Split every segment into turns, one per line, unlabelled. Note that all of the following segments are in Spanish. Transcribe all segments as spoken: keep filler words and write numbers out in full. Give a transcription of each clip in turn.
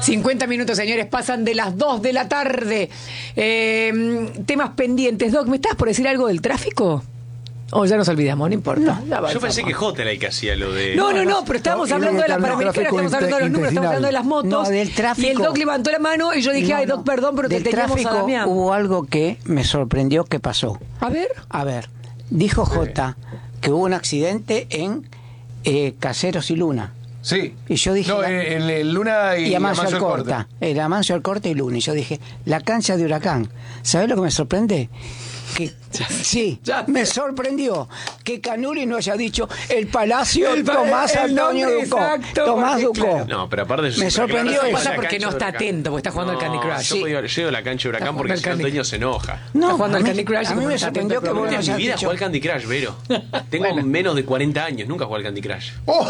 cincuenta minutos, señores, pasan de las dos de la tarde. Eh, temas pendientes. Doc, ¿me estás por decir algo del tráfico? O oh, ya nos olvidamos, no importa.
No, yo pensé que J era el que hacía lo de...
No, no, no, pero estábamos no, hablando de las panamericanas, estamos hablando de los números, estamos hablando de las motos.
No, del tráfico.
Y el Doc levantó la mano y yo dije, no, ay, Doc, perdón, pero te teníamos a Damián.
Hubo algo que me sorprendió que pasó.
A ver.
A ver, dijo J que hubo un accidente en eh, Caseros y Luna.
Sí.
Y yo dije...
No,
la,
en, en Luna y,
y Amancio
Amancio
Alcorta. El Amancio Alcorta y Luna. Y yo dije, la cancha de Huracán. ¿Sabés lo que me sorprende? Que, sí, me sorprendió que Canuri no haya dicho el Palacio el, Tomás el Antonio Ducó. Tomás Ducó. Claro.
No, pero aparte
me sorprendió.
Eso pasa porque no está atento, porque está jugando al no, Candy Crush.
Yo, sí. yo llego a la cancha de Huracán porque si Antonio se enoja.
No, está jugando al Candy Crush.
A mí me sorprendió que vos no hayas
en mi vida
dicho.
jugué al Candy Crush, Vero. Tengo bueno. menos de cuarenta años, nunca jugué al Candy Crush.
Oh.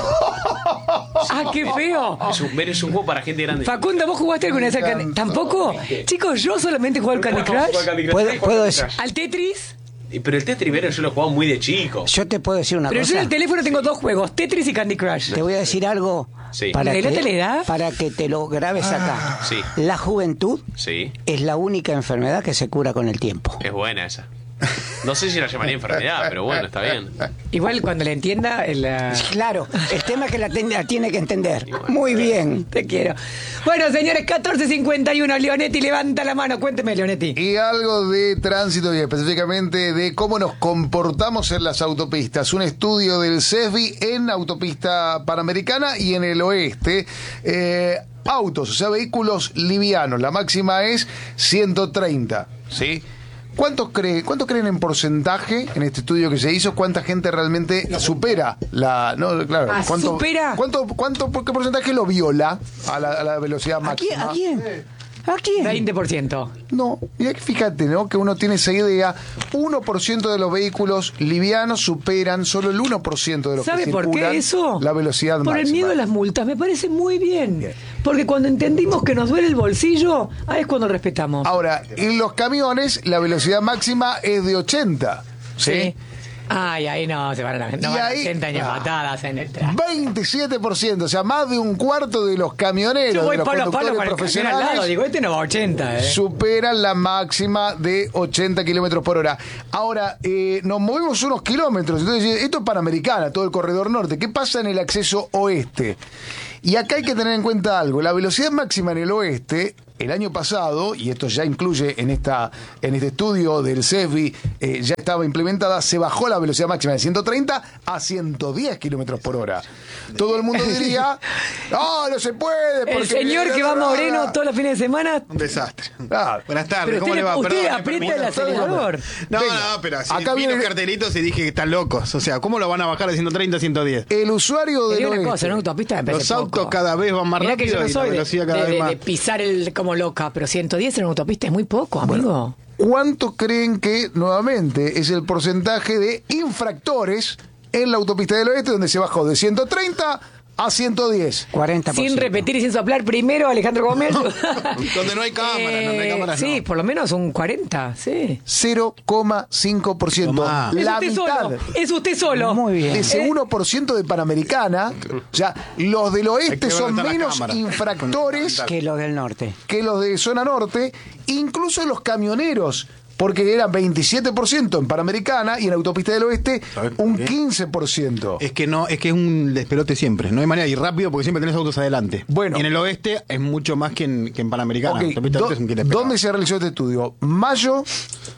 ¡Ah, qué feo!
Es un, es un juego para gente grande.
Facundo, ¿vos jugaste alguna vez al Candy Crush? ¿Tampoco? Chicos, yo solamente jugué al Candy Crush.
¿Puedo, puedo decir?
¿Al Tetris?
Pero el Tetris, Vero, yo lo he jugado muy de chico.
Yo te puedo decir una
Pero
cosa.
Pero yo en el teléfono tengo dos juegos, Tetris y Candy Crush.
Te voy a decir algo
sí.
para, que,
la edad?
para que te lo grabes
ah.
acá.
Sí.
La juventud
sí.
es la única enfermedad que se cura con el tiempo.
Es buena esa. No sé si la llamaría enfermedad, pero bueno, está bien.
Igual cuando la entienda... La...
Claro, el tema es que la, ten, la tiene que entender. Bueno, muy bien.
Te quiero. Bueno, señores, catorce cincuenta y uno, Leonetti, levanta la mano. Cuénteme, Leonetti.
Y algo de tránsito y específicamente de cómo nos comportamos en las autopistas. Un estudio del CESBI en autopista panamericana y en el oeste. Eh, autos, o sea, vehículos livianos. La máxima es ciento treinta, ¿sí? ¿Cuántos cree, cuánto creen en porcentaje en este estudio que se hizo? ¿Cuánta gente realmente supera la... No, claro,
ah,
¿cuánto,
¿supera?
¿cuánto, cuánto, qué porcentaje lo viola a la, a la velocidad máxima?
¿A quién? ¿A quién? ¿A quién?
veinte por ciento.
No, mira que fíjate, ¿no? Que uno tiene esa idea. uno por ciento de los vehículos livianos superan solo el uno por ciento de los
¿Sabe
que
por
circulan
qué eso?
la velocidad
por
máxima.
Por el miedo a las multas. Me parece muy bien. bien. Porque cuando entendimos que nos duele el bolsillo, ahí es cuando respetamos.
Ahora, en los camiones la velocidad máxima es de ochenta. ¿Sí? Sí.
Ay, ahí no, se van a, no van ahí, a ochenta años ah, patadas en el tráfico.
veintisiete por ciento, o sea, más de un cuarto de los camioneros,
yo voy
de los
palo,
conductores
palo,
profesionales,
al lado, digo, este no va a ochenta, ¿eh?
superan la máxima de ochenta kilómetros por hora. Ahora, eh, nos movemos unos kilómetros, entonces esto es Panamericana, todo el corredor norte. ¿Qué pasa en el acceso oeste? Y acá hay que tener en cuenta algo, la velocidad máxima en el oeste... El año pasado, y esto ya incluye en esta en este estudio del CESBI, eh, ya estaba implementada, se bajó la velocidad máxima de ciento treinta a ciento diez kilómetros por hora. Todo el mundo diría, no, no se puede. Porque
el señor que va a Moreno todos los fines de semana.
Un desastre.
Ah,
buenas tardes,
pero
¿cómo
usted,
le va?
Usted
Perdón,
aprieta el acelerador.
No,
Venga,
no, pero si
acá
vi
viene
los cartelitos y dije que están locos. O sea, ¿cómo lo van a bajar de ciento treinta a ciento diez?
El usuario de
una cosa, en una autopista me
los autos
poco.
cada vez van más
Mirá
rápido
que yo no
y
soy
la velocidad cada
de,
vez
de,
más.
de pisar el como loca, pero ciento diez en una autopista es muy poco, amigo.
Bueno, ¿cuánto creen que, nuevamente, es el porcentaje de infractores en la autopista del oeste donde se bajó de ciento treinta a ciento diez?
cuarenta por ciento.
Sin repetir y sin soplar, primero Alejandro Gómez.
Donde no hay cámaras, eh, donde hay cámaras
sí,
no.
por lo menos un cuarenta, sí.
cero coma cinco por ciento.
Tomá.
La
es usted
mitad.
solo. Es usted solo.
Muy bien.
De ese uno por ciento de Panamericana, o sea, los del oeste son menos infractores
que los del norte.
que los de zona norte, incluso los camioneros. Porque eran veintisiete por ciento en Panamericana y en Autopista del Oeste un quince por ciento.
Es que no, es que es un despelote siempre. No hay manera de ir rápido porque siempre tenés autos adelante.
Bueno.
Y en el oeste es mucho más que en, que en Panamericana.
Okay.
Autopista del Oeste es un quilombo.
¿Dónde se realizó este estudio? Mayo,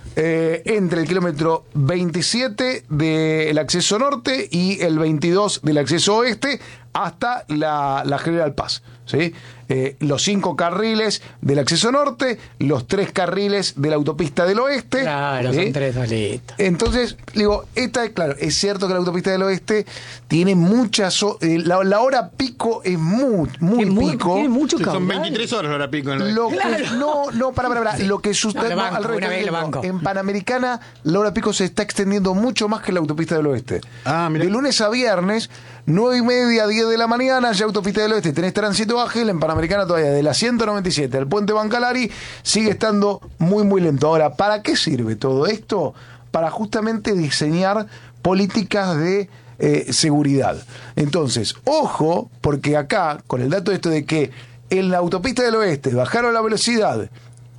eh, entre el kilómetro veintisiete del acceso norte y el veintidós del acceso oeste hasta la, la General Paz, ¿sí? Eh, los cinco carriles del acceso norte, los tres carriles de la autopista del oeste.
Claro,
¿sí?
son tres solitos.
Entonces, digo, esta es claro, es cierto que la autopista del oeste tiene muchas, eh, la, la hora pico es muy, muy
muy,
pico.
Tiene mucho
Sí, son
caudal.
veintitrés horas la hora pico en el
Lo
oeste.
que, no, no, para, para, para. Lo que sustenta,
No, lo banco,
al revés,
una vez lo banco.
en Panamericana, la hora pico se está extendiendo mucho más que la autopista del oeste.
Ah, mirá.
De lunes a viernes, nueve y media, diez de la mañana, ya autopista del oeste, tenés tránsito ágil. En Panamericana todavía, de la ciento noventa y siete al puente Bancalari, sigue estando muy, muy lento. Ahora, ¿para qué sirve todo esto? Para justamente diseñar políticas de eh, seguridad. Entonces, ojo, porque acá, con el dato esto de que en la autopista del oeste bajaron la velocidad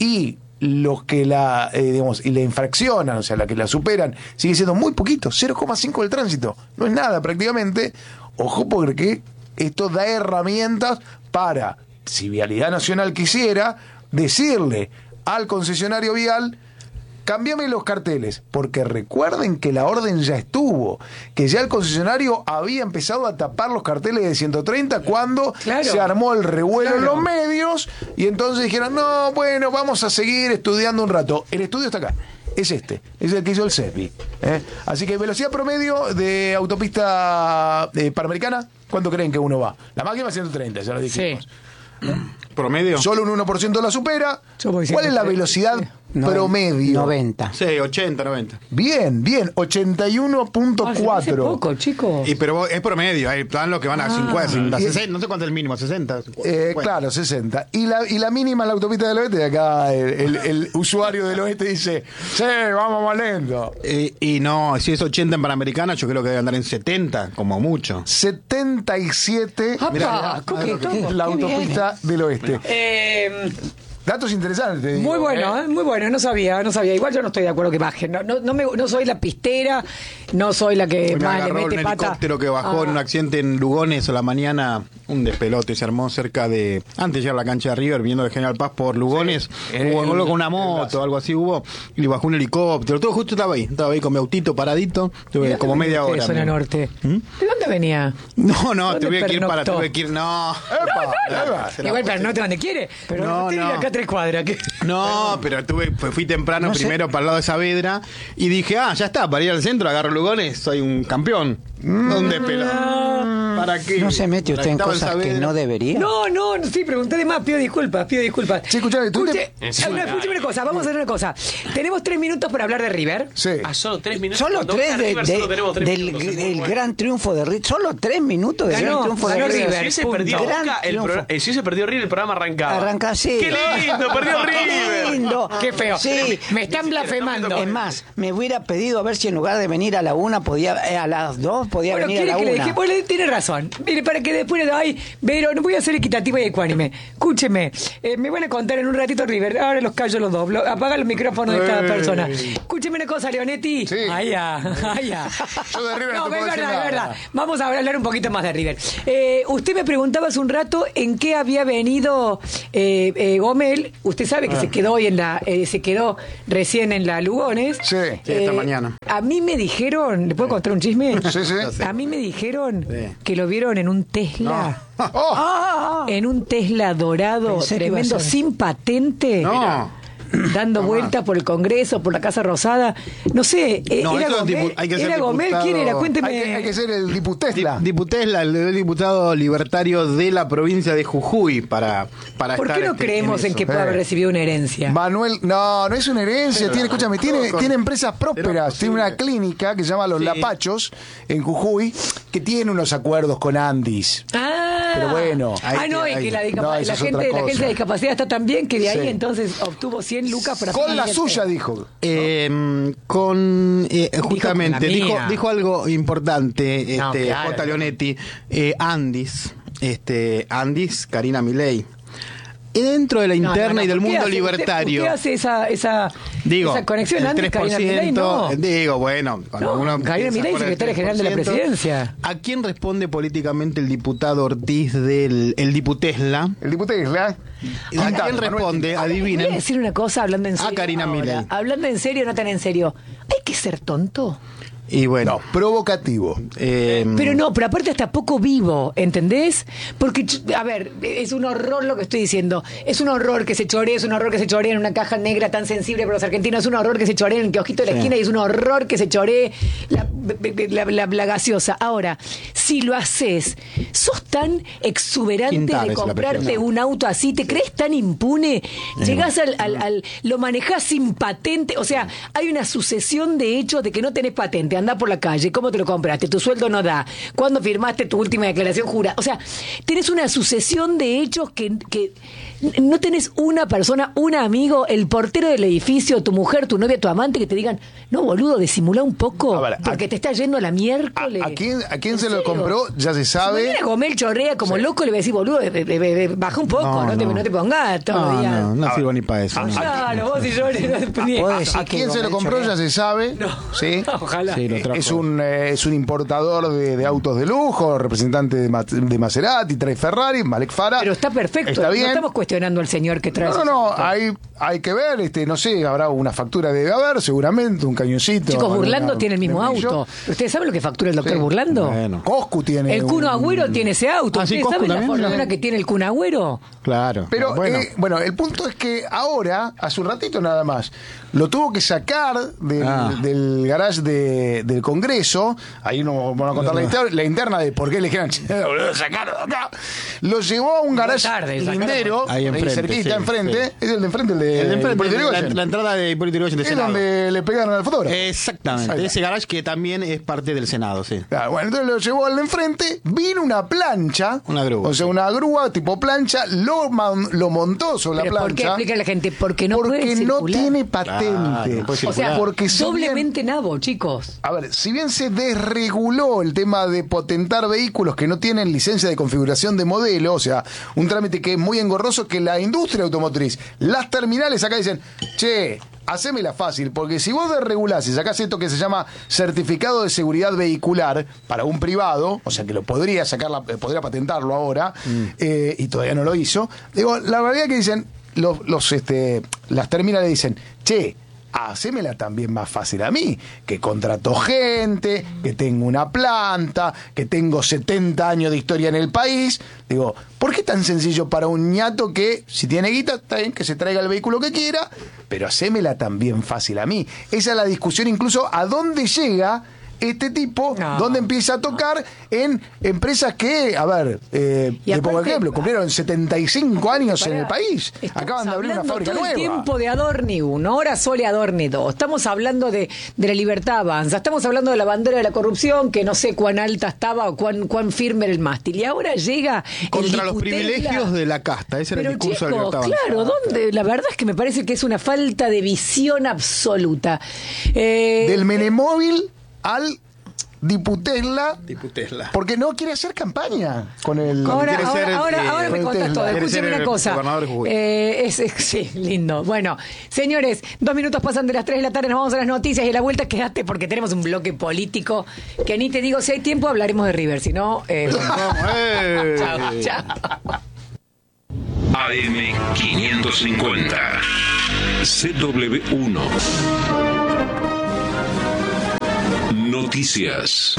y los que la, eh, digamos, y la infraccionan, o sea, la que la superan, sigue siendo muy poquito, cero coma cinco del tránsito. No es nada prácticamente. Ojo, porque esto da herramientas para, si Vialidad Nacional quisiera, decirle al concesionario vial: cámbiame los carteles, porque recuerden que la orden ya estuvo, que ya el concesionario había empezado a tapar los carteles de ciento treinta cuando
Claro.
se armó el revuelo
Claro.
en los medios, y entonces dijeron, no, bueno, vamos a seguir estudiando un rato. El estudio está acá, es este, es el que hizo el CEPI. ¿eh? Así que velocidad promedio de autopista eh, Panamericana, ¿cuánto creen que uno va? La máxima ciento treinta, ya lo dijimos.
Sí.
¿Promedio?
Solo un uno por ciento la supera.
Yo voy
¿Cuál es la
ciento treinta.
velocidad
Noven-
promedio?
noventa.
Sí, ochenta, noventa.
Bien, bien, ochenta y uno punto
Ah, se me hace
cuatro.
poco, chicos.
Y pero vos- es promedio, hay plan los que van a cincuenta,
Y-
sesenta, no sé cuánto es el mínimo, sesenta.
Eh,
cincuenta.
claro, sesenta. Y la, y la mínima en la autopista del oeste, de acá el, el- el usuario del oeste dice, sí, vamos más lento.
Eh, y no, si es ochenta en Panamericana, yo creo que debe andar en setenta, como mucho.
setenta y siete
¡Apa!
mirá,
¿Cómo que todo?
la
Qué
autopista del oeste.
Eh,
Datos interesantes. te digo,
muy bueno,
¿eh?
¿eh? Muy bueno, no sabía, no sabía. Igual yo no estoy de acuerdo que bajen. No, no, no, me- no soy la pistera, no soy la que
Me
más le
agarró
mete
un
pata.
helicóptero que bajó
Ah.
en un accidente en Lugones a la mañana, un despelote, se armó cerca de, antes de llegar a la cancha de River, viniendo de General Paz por Lugones,
el-
hubo algo con una
el
moto,
lazo.
algo así hubo, y bajó un helicóptero, todo justo estaba ahí, estaba ahí con mi autito paradito,
¿De
tuve
dónde
como
venía
media
usted
hora.
de Zona
me-
Norte?
¿Mm?
¿De dónde venía?
No, no,
¿Dónde
tuve que ir para,
pernoctó?
tuve que ir, no.
Epa, epa.
Se la
Igual
puse.
para no te donde quiere, pero
No,
no, tiene
no.
acá a tres cuadras. ¿qué?
No, pero tuve, fui, fui temprano
No sé.
primero para el lado de Saavedra y dije, ah, ya está, para ir al centro, agarro Lugones, soy un campeón. ¿Dónde pelón? ¿Para qué?
¿No se mete
Para
usted en
estaba
cosas que
Saavedra.
no debería?
No, no, no, sí, pregunté de más, pido disculpas, pido disculpas.
Sí, escuchame, tú
Escuche,
te-
Encima-
una, escúcheme una cosa, vamos a hacer una cosa. Tenemos tres minutos para hablar de River.
Sí.
Ah, solo tres minutos.
Solo
Cuando
tres
gana
de-
River,
de-
solo tenemos tres
del
minutos, es muy
del
bueno.
gran triunfo de River. Solo tres minutos del
Ganó,
gran triunfo de
ganó
River.
River.
Si hubiese
punto.
perdido
Gran
Boca, el
triunfo.
pro- eh, si hubiese perdido River, el programa arrancaba.
Arranca así.
¡Qué lindo! ¡Perdió
Qué
River!
lindo.
Qué feo.
Sí.
Me están blasfemando.
Es más, me hubiera pedido a ver si en lugar de venir a la una, podía eh, a las dos, podía
Bueno,
venir a
quiere
la
que le
una.
deje, pues le- tiene razón. Mire, para que después de ahí, pero no voy a ser equitativa y ecuánime. Escúcheme, eh, me van a contar en un ratito River. Ahora los callo los dos. Lo- apaga los micrófonos de cada
Ey.
persona. Escúcheme una cosa, Leonetti.
Sí.
Ay, ya, ay, ya.
Yo de River no te
es
puedo decir
verdad,
nada.
es verdad. Vamos a hablar un poquito más de River. Eh, usted me preguntaba hace un rato en qué había venido eh, eh, Gomel. Usted sabe que
Ah.
se quedó hoy en la, eh, se quedó recién en la Lugones.
Sí.
Sí, esta mañana.
A mí me dijeron, ¿le puedo contar un chisme?
Sí, sí.
A mí me dijeron
Sí.
que lo vieron en un Tesla.
Oh,
En un Tesla dorado,
Pensé que iba a
tremendo,
ser.
sin patente.
No.
Dando vueltas por el Congreso, por la Casa Rosada. No sé, eh,
No,
¿era
eso es
Gomel?
dipu- hay que ser
¿Era Gomel?
diputado.
¿Quién era?
hay,
Cuénteme.
que, hay que ser el diputesla.
Diputesla, el diputado libertario de la provincia de Jujuy para, para
¿Por
estar
qué no
este,
creemos en
eso.
que pueda haber
Eh.
recibido una herencia?
Manuel, no, no es una herencia, tiene, escúchame, tiene,
con-
tiene empresas
pero
prósperas, tiene una
posible.
clínica que se llama Los
Sí.
Lapachos en Jujuy, que tiene unos acuerdos con Andis.
Ah,
Pero bueno,
ah,
ahí
no,
que-
y que
ahí-
la, discapa-
no, eso
la
es
gente
otra
de la
cosa.
agencia de discapacidad está tan bien que de ahí
Sí.
entonces obtuvo cien lucas para
Con la
financiar-
suya, dijo.
Eh, con eh, justamente
con la
dijo,
mía.
dijo algo importante
No,
este
claro.
J. Leonetti, eh, Andis, este Andis, Karina Milei. Y dentro de la
No, no,
interna
no,
y del
¿por qué
mundo
hace-
libertario.
Usted, usted hace esa, esa,
Digo,
esa conexión
el
antes,
tres por
Karina Milei,
ciento,
no.
digo, bueno, cuando
No,
uno
Karina
piensa
Milei,
por el
secretaria general de la
tres por ciento,
presidencia.
¿A quién responde políticamente el diputado Ortiz del el diputesla?
El diputesla.
¿A quién responde?
Voy a
Adivinen.
decir una cosa hablando en
A
serio.
Karina
ahora.
Milei.
Hablando en serio, no tan en serio. ¿Hay que ser tonto?
Y bueno,
No, provocativo.
eh,
Pero no, pero aparte hasta poco vivo, ¿entendés? Porque, ch- a ver, es un horror lo que estoy diciendo. Es un horror que se choree, es un horror que se choree en una caja negra tan sensible para los argentinos, es un horror que se choree en el kiosquito de la
Sí.
esquina y es un horror que se choree la, la, la- la gaseosa. Ahora, si lo haces, ¿sos tan exuberante
Quintar
de
es la
comprarte
presión.
un auto así? ¿Te crees tan impune? Llegás al, al, al- lo manejás sin patente. O sea, hay una sucesión de hechos de que no tenés patente. andás por la calle, cómo te lo compraste, tu sueldo no da, cuándo firmaste tu última declaración jurada. O sea, tenés una sucesión de hechos que, que no tenés una persona, un amigo, el portero del edificio, tu mujer, tu novia, tu amante, que te digan, no, boludo, disimulá un poco,
A ver,
porque
a-
te está yendo a la miércoles.
¿A, a quién, a quién
¿En
se lo
serio?
compró? Ya se
Si
sabe.
mañana Gomel chorrea como
Sí.
loco, le voy a decir, boludo, eh, eh, eh, eh, baja un poco, no,
No,
te,
no.
no te pongas todos los
No,
días.
no, no
A
sirvo
ver.
ni para eso. no.
Claro, vos y yo ni-
¿Puedo decir
¿A
que
quién se lo
Gomel
compró?
Chorrea?
Ya se sabe.
No.
¿Sí?
Ojalá.
Sí, lo trajo.
Es un, eh, es un importador de, de autos de lujo, representante de, Ma- de Maserati, trae Ferrari, Malek Farah.
Pero está perfecto.
Está bien.
No estamos cuestionando al señor que trae.
No, no,
esos
no,
autos.
hay, hay que ver, este, no sé, habrá una factura, debe haber, seguramente, un cañoncito.
Chicos,
alguna-
Burlando tiene el mismo
de brillo.
auto. ¿Ustedes saben lo que factura el doctor
Sí.
Burlando?
Bueno,
Coscu tiene.
El Kun
un-
Agüero tiene ese auto.
Ah, sí,
¿Ustedes
Coscu
saben la
también,
fortuna
sí.
que tiene el Kun Agüero?
claro.
Pero,
bueno.
eh, bueno, el punto es que ahora, hace un ratito nada más, lo tuvo que sacar del,
Ah.
del garage de- del Congreso. Ahí no van a contar la, inter- la interna de por qué le dijeron, "Che, boludo, sacarlo de acá". Lo llevó a un garage
tarde, sacarlo.
lindero,
Ahí enfrente,
cerquita,
sí,
enfrente.
sí.
Es el de enfrente, el de,
el de enfrente,
Hipólito
la,
Yrigoyen.
la entrada de Hipólito Yrigoyen de
Es
Senado.
donde le pegaron al fotógrafo.
Exactamente,
Ahí está.
ese garage que también es parte del Senado, sí.
Claro, bueno, entonces lo llevó al de enfrente, vino una plancha,
Una grúa.
o sea, una grúa tipo plancha, lo, man- lo montó sobre la
Pero ¿por qué?
plancha.
Explica a la gente. Porque no
porque
puede
no
circular.
tiene
Claro,
patente.
no puede
O sea,
circular.
porque si bien-
doblemente nabo, chicos.
a ver, si bien se desreguló el tema de potentar vehículos que no tienen licencia de configuración de modelo, o sea, un trámite que es muy engorroso, que la industria automotriz, las terminales acá dicen, che, hacémela fácil, porque si vos desregulás y sacás esto que se llama certificado de seguridad vehicular para un privado, o sea que lo podría sacar, la- eh, podría patentarlo ahora, eh, y todavía no lo hizo, digo, la realidad es que dicen, los, los, este, las terminales dicen, che, hacémela también más fácil a mí, que contrato gente, que tengo una planta, que tengo setenta años de historia en el país. Digo, ¿por qué tan sencillo para un ñato que, si tiene guita, está bien, que se traiga el vehículo que quiera, pero hacémela también fácil a mí? Esa es la discusión incluso a dónde llega este tipo,
No.
dónde empieza a tocar en empresas que, a ver, eh,
Y
de por
aparte-
ejemplo, cumplieron setenta y cinco años en
Pará,
el país.
estamos
Acaban de abrir una
hablando
fábrica
todo
nueva.
el tiempo de Adorni uno, ahora Sole Adorni dos. Estamos hablando de, de la libertad avanza, estamos hablando de la bandera de la corrupción, que no sé cuán alta estaba o cuán, cuán firme era el mástil. Y ahora llega el
Contra los
diputela.
privilegios de la casta. Ese era
Pero
el discurso de
chicos,
libertad
claro,
avanzada.
¿dónde? La verdad es que me parece que es una falta de visión absoluta. Eh,
Del Menemóvil al Diputesla,
Diputesla.
porque no quiere hacer campaña con el...
Ahora,
quiere
ahora,
ser,
ahora,
eh,
ahora me
con
contás
Tesla.
todo.
Quiere
Escúcheme
ser
una
el
cosa.
gobernador de Jujuy.
Eh, es, es- sí, lindo. Bueno, señores, dos minutos pasan de las tres de la tarde, nos vamos a las noticias y a la vuelta quédate porque tenemos un bloque político que ni te digo, si hay tiempo hablaremos de River, si no... Eh,
¡Eh!
chao, chao.
A M quinientos cincuenta C W uno Noticias.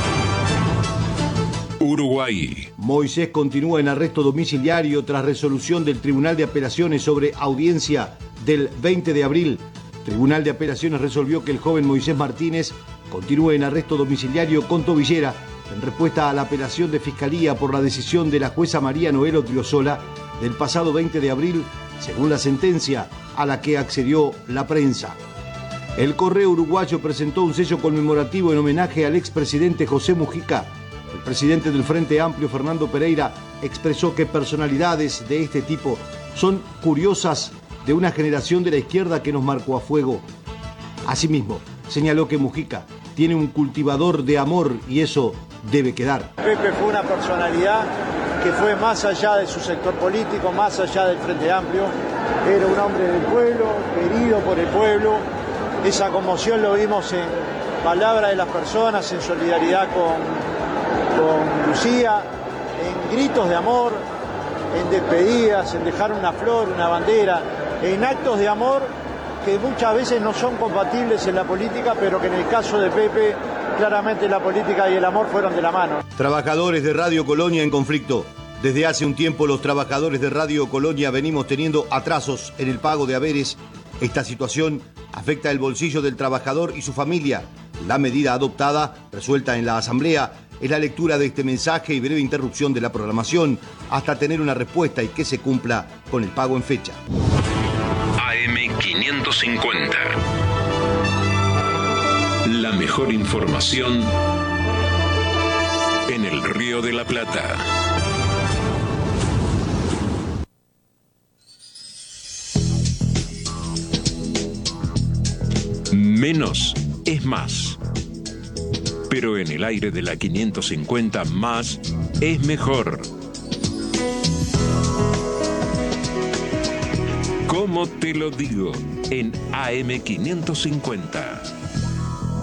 Uruguay.
Moisés continúa en arresto domiciliario tras resolución del Tribunal de Apelaciones sobre audiencia del veinte de abril. Tribunal de Apelaciones resolvió que el joven Moisés Martínez continúe en arresto domiciliario con tobillera en respuesta a la apelación de Fiscalía por la decisión de la jueza María Noel Odriozola del pasado veinte de abril, según la sentencia a la que accedió la prensa. El Correo Uruguayo presentó un sello conmemorativo en homenaje al expresidente José Mujica. El presidente del Frente Amplio, Fernando Pereira, expresó que personalidades de este tipo son curiosas de una generación de la izquierda que nos marcó a fuego. Asimismo, señaló que Mujica tiene un cultivador de amor y eso debe quedar.
Pepe fue una personalidad que fue más allá de su sector político, más allá del Frente Amplio. Era un hombre del pueblo, querido por el pueblo. Esa conmoción lo vimos en palabras de las personas, en solidaridad con, con Lucía, en gritos de amor, en despedidas, en dejar una flor, una bandera, en actos de amor que muchas veces no son compatibles en la política, pero que en el caso de Pepe, claramente la política y el amor fueron de la mano.
Trabajadores de Radio Colonia en conflicto. Desde hace un tiempo los trabajadores de Radio Colonia venimos teniendo atrasos en el pago de haberes. Esta situación afecta el bolsillo del trabajador y su familia. La medida adoptada, resuelta en la Asamblea, es la lectura de este mensaje y breve interrupción de la programación hasta tener una respuesta y que se cumpla con el pago en fecha.
A M quinientos cincuenta La mejor mejor información en el Río de la Plata. Menos es más. Pero en el aire de la quinientos cincuenta, más es mejor. ¿Cómo te lo digo? En A M quinientos cincuenta.